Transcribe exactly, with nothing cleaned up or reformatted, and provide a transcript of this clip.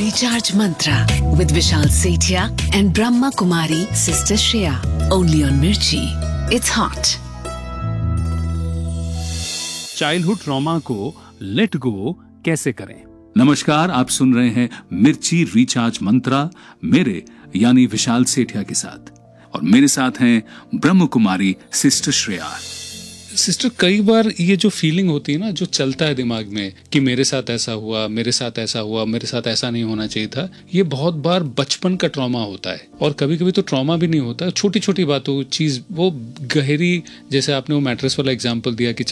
Recharge Mantra with Vishal Sethia and Brahma Kumari, Sister Shreya. Only on Mirchi. It's hot. Childhood trauma को let go कैसे करें? नमस्कार, आप सुन रहे हैं मिर्ची रिचार्ज मंत्रा मेरे यानी विशाल सेठिया के साथ, और मेरे साथ हैं ब्रह्म कुमारी सिस्टर श्रेया। सिस्टर, कई बार ये जो फीलिंग होती है ना, जो चलता है दिमाग में कि मेरे साथ ऐसा हुआ, मेरे साथ ऐसा हुआ, मेरे साथ ऐसा नहीं होना चाहिए था, ये बहुत बार बचपन का ट्रॉमा होता है। और कभी कभी तो ट्रॉमा भी नहीं होता, छोटी छोटी बातों चीज वो गहरी, जैसे आपने वो मैट्रेस वाला एग्जांपल दिया कि